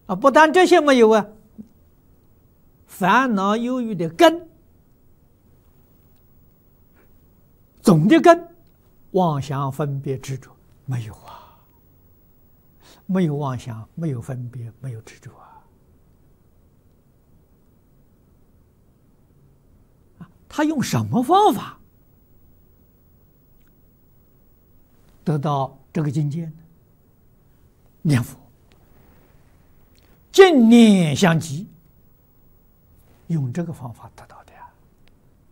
啊，不但这些没有啊，烦恼忧郁的根，总的根，妄想分别执着没有啊，没有妄想，没有分别，没有执着啊。他用什么方法得到这个境界呢？念佛，净念相继，用这个方法得到的。